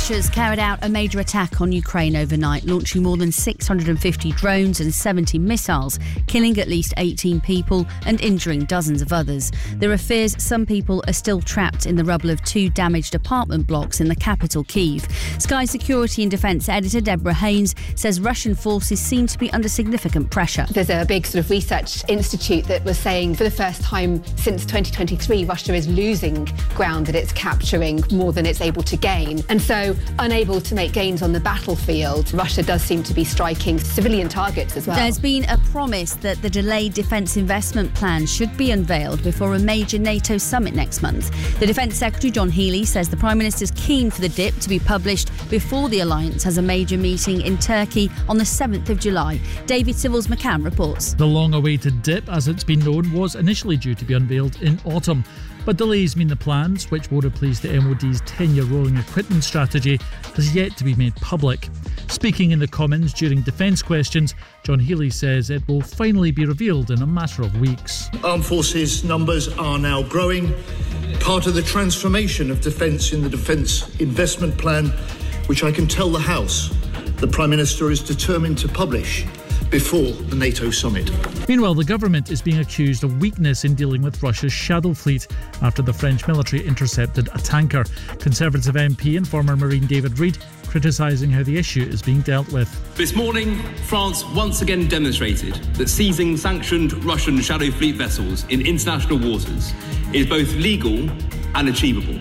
Russia's carried out a major attack on Ukraine overnight, launching more than 650 drones and 70 missiles, killing at least 18 people and injuring dozens of others. There are fears some people are still trapped in the rubble of 2 damaged apartment blocks in the capital, Kyiv. Sky Security and Defence editor Deborah Haynes says Russian forces seem to be under significant pressure. There's a big sort of research institute that was saying for the first time since 2023, Russia is losing ground that it's capturing more than it's able to gain. And so, unable to make gains on the battlefield, Russia does seem to be striking civilian targets as well. There's been a promise that the delayed defence investment plan should be unveiled before a major NATO summit next month. The Defence Secretary John Healey says the Prime Minister's keen for the DIP to be published before the alliance has a major meeting in Turkey on the 7th of July. David Civils McCann reports. The long-awaited DIP, as it's been known, was initially due to be unveiled in autumn. But delays mean the plans, which will replace the MOD's 10-year rolling equipment strategy, has yet to be made public. Speaking in the Commons during defence questions, John Healey says it will finally be revealed in a matter of weeks. Armed Forces numbers are now growing. Part of the transformation of defence in the Defence Investment Plan, which I can tell the House the Prime Minister is determined to publish before the NATO summit. Meanwhile, the government is being accused of weakness in dealing with Russia's shadow fleet after the French military intercepted a tanker. Conservative MP and former Marine David Reid criticising how the issue is being dealt with. This morning, France once again demonstrated that seizing sanctioned Russian shadow fleet vessels in international waters is both legal and achievable.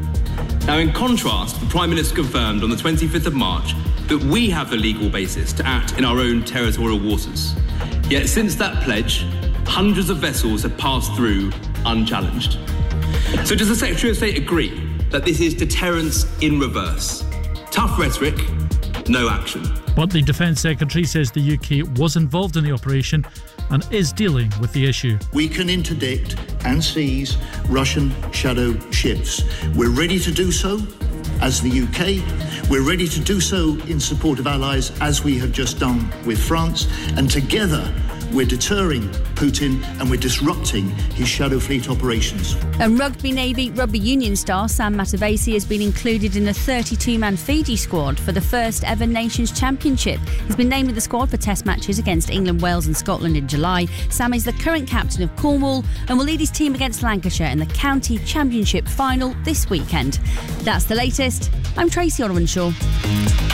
Now, in contrast, the Prime Minister confirmed on the 25th of March that we have the legal basis to act in our own territorial waters. Yet since that pledge, hundreds of vessels have passed through unchallenged. So does the Secretary of State agree that this is deterrence in reverse? Tough rhetoric, no action. But the Defence Secretary says the UK was involved in the operation and is dealing with the issue. We can interdict and seize Russian shadow ships. We're ready to do so as the UK. We're ready to do so in support of allies, as we have just done with France. And together, we're deterring Putin and we're disrupting his shadow fleet operations. And Navy rugby union star Sam Matavesi has been included in the 32-man Fiji squad for the first ever Nations Championship. He's been named in the squad for test matches against England, Wales and Scotland in July. Sam is the current captain of Cornwall and will lead his team against Lancashire in the County Championship final this weekend. That's the latest. I'm Tracy Orwanshaw.